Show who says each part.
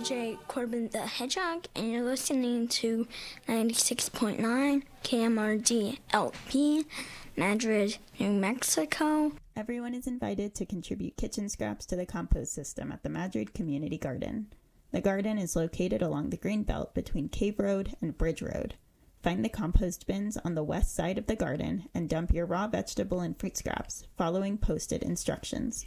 Speaker 1: DJ Corbin the Hedgehog, and you're listening to 96.9 KMRD LP, Madrid, New Mexico.
Speaker 2: Everyone is invited to contribute kitchen scraps to the compost system at the Madrid Community Garden. The garden is located along the Greenbelt between Cave Road and Bridge Road. Find the compost bins on the west side of the garden and dump your raw vegetable and fruit scraps, following posted instructions.